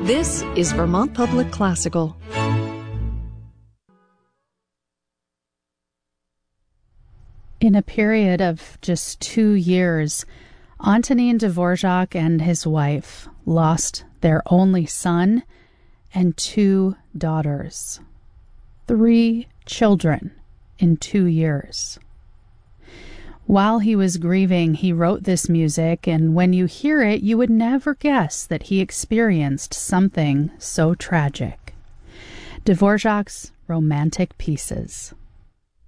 This is Vermont Public Classical. In a period of just 2 years, Antonin Dvorak and his wife lost their only son and 2 daughters. 3 children in 2 years. While he was grieving, he wrote this music, and when you hear it, you would never guess that he experienced something so tragic. Dvorak's Romantic Pieces.